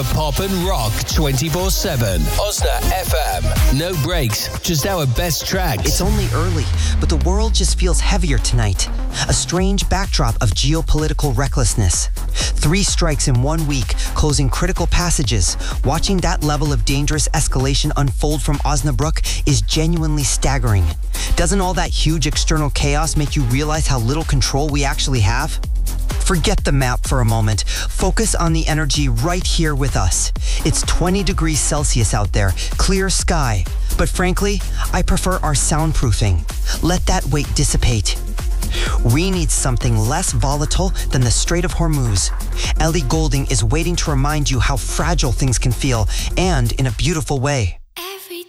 Pop and rock 24/7. Osna FM. No breaks, just our best tracks. It's only early, but the world just feels heavier tonight. A strange backdrop of geopolitical recklessness. 3 strikes in 1 week, closing critical passages. Watching that level of dangerous escalation unfold from Osnabrück is genuinely staggering. Doesn't all that huge external chaos make you realize how little control we actually have? Forget the map for a moment. Focus on the energy right here with us. It's 20 degrees Celsius out there, clear sky. But frankly, I prefer our soundproofing. Let that weight dissipate. We need something less volatile than the Strait of Hormuz. Ellie Goulding is waiting to remind you how fragile things can feel, and in a beautiful way.